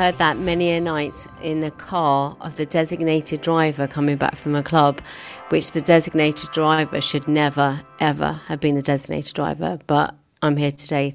heard that many a night in the car of the designated driver coming back from a club, which the designated driver should never, ever have been the designated driver. But I'm here today